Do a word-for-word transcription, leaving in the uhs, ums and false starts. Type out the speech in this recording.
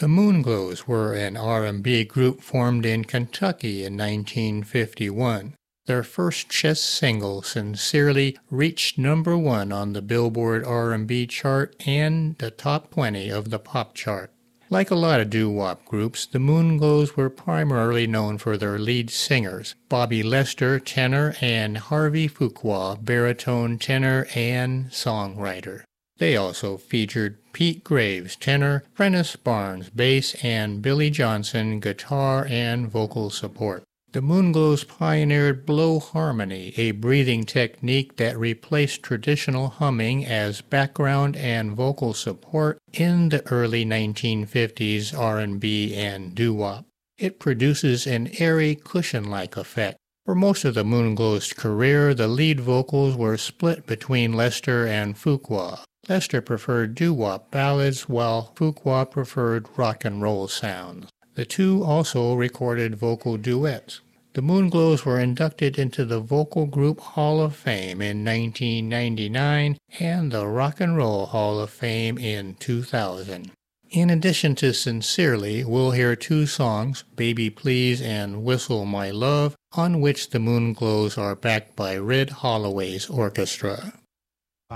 The Moonglows were an R and B group formed in Kentucky in nineteen fifty-one. Their first chess single, Sincerely, reached number one on the Billboard R and B chart and the top twenty of the pop chart. Like a lot of doo-wop groups, the Moonglows were primarily known for their lead singers, Bobby Lester, tenor, and Harvey Fuqua, baritone tenor and songwriter. They also featured Pete Graves, tenor, Prentice Barnes, bass, and Billy Johnson, guitar and vocal support. The Moonglows pioneered blow harmony, a breathing technique that replaced traditional humming as background and vocal support in the early nineteen fifties R and B and doo-wop. It produces an airy, cushion-like effect. For most of the Moonglows' career, the lead vocals were split between Lester and Fuqua. Lester preferred doo-wop ballads, while Fuqua preferred rock and roll sounds. The two also recorded vocal duets. The Moonglows were inducted into the Vocal Group Hall of Fame in nineteen ninety-nine and the Rock and Roll Hall of Fame in two thousand. In addition to Sincerely, we'll hear two songs, Baby Please and Whistle My Love, on which the Moonglows are backed by Red Holloway's orchestra.